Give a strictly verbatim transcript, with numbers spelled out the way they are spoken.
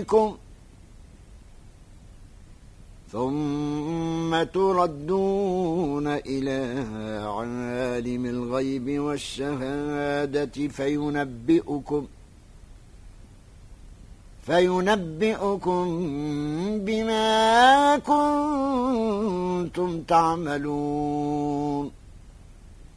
ربكم ثم تردون إلى عالم الغيب والشهادة فينبئكم فينبئكم بما كنتم تعملون